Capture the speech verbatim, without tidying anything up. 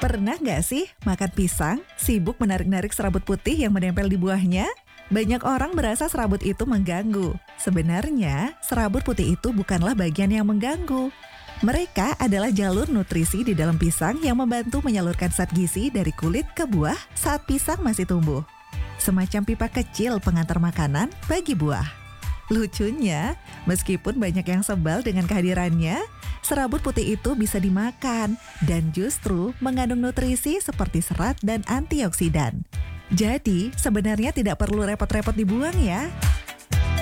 Pernah nggak sih makan pisang, sibuk menarik-narik serabut putih yang menempel di buahnya? Banyak orang merasa serabut itu mengganggu. Sebenarnya, serabut putih itu bukanlah bagian yang mengganggu. Mereka adalah jalur nutrisi di dalam pisang yang membantu menyalurkan zat gizi dari kulit ke buah saat pisang masih tumbuh. Semacam pipa kecil pengantar makanan bagi buah. Lucunya, meskipun banyak yang sebal dengan kehadirannya, serabut putih itu bisa dimakan dan justru mengandung nutrisi seperti serat dan antioksidan. Jadi, sebenarnya tidak perlu repot-repot dibuang ya.